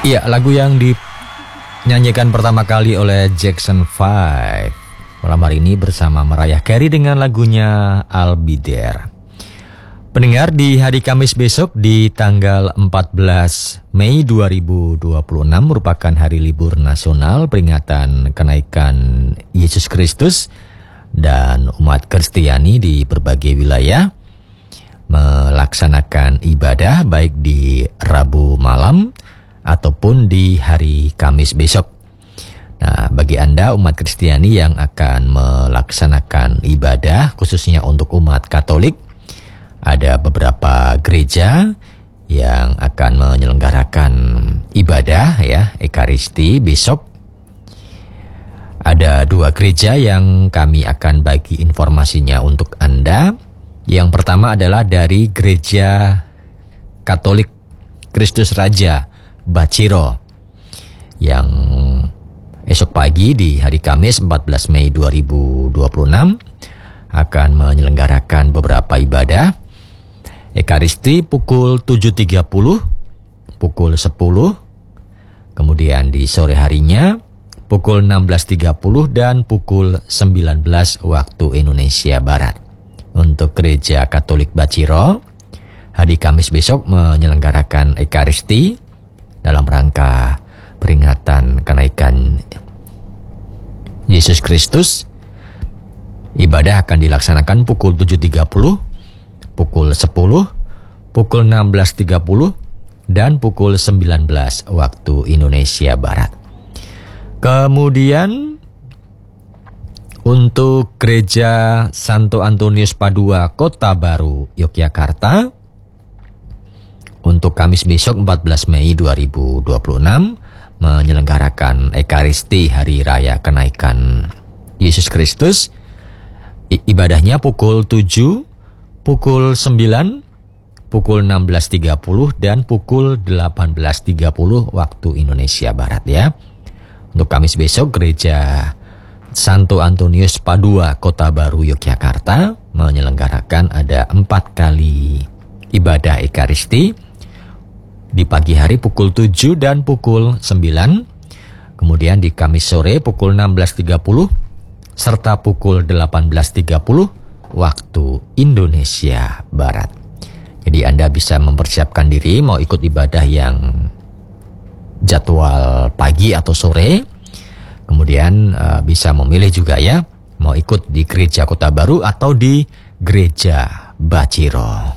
Iya, lagu yang dinyanyikan pertama kali oleh Jackson 5 malam hari ini bersama Mariah Carey dengan lagunya I'll Be There. Pendengar, di hari Kamis besok di tanggal 14 Mei 2026 merupakan hari libur nasional peringatan kenaikan Yesus Kristus, dan umat Kristiani di berbagai wilayah melaksanakan ibadah baik di Rabu malam ataupun di hari Kamis besok. Nah, bagi Anda umat Kristiani yang akan melaksanakan ibadah khususnya untuk umat Katolik, ada beberapa gereja yang akan menyelenggarakan ibadah Ekaristi besok. Ada 2 gereja yang kami akan bagi informasinya untuk Anda. Yang pertama adalah dari Gereja Katolik Kristus Raja Baciro, yang esok pagi di hari Kamis 14 Mei 2026 akan menyelenggarakan beberapa ibadah Ekaristi pukul 7.30, pukul 10, kemudian di sore harinya pukul 16.30 dan pukul 19 waktu Indonesia Barat. Untuk Gereja Katolik Baciro, hari Kamis besok menyelenggarakan Ekaristi dalam rangka peringatan kenaikan Yesus Kristus. Ibadah akan dilaksanakan pukul 7.30, pukul 10, pukul 16.30, dan pukul 19 waktu Indonesia Barat. Kemudian untuk Gereja Santo Antonius Padua Kota Baru Yogyakarta, untuk Kamis besok 14 Mei 2026 menyelenggarakan Ekaristi Hari Raya Kenaikan Yesus Kristus. Ibadahnya pukul 7, pukul 9, pukul 16.30 dan pukul 18.30 waktu Indonesia Barat ya. Untuk Kamis besok Gereja Santo Antonius Padua Kota Baru Yogyakarta menyelenggarakan ada 4 kali ibadah Ekaristi. Di pagi hari pukul 7 dan pukul 9, kemudian di Kamis sore pukul 16.30 serta pukul 18.30 waktu Indonesia Barat. Jadi Anda bisa mempersiapkan diri mau ikut ibadah yang jadwal pagi atau sore, kemudian bisa memilih juga ya mau ikut di Gereja Kota Baru atau di Gereja Baciro.